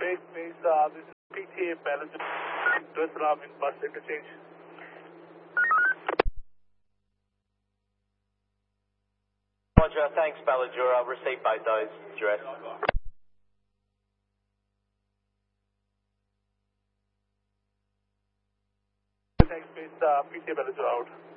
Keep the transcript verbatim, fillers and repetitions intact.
Base, base, uh, this is P T A balance. Dress alarm in bus interchange. Roger, thanks Ballajura. I'll receive both those, Dress. Thanks, base, uh, P T A balance out.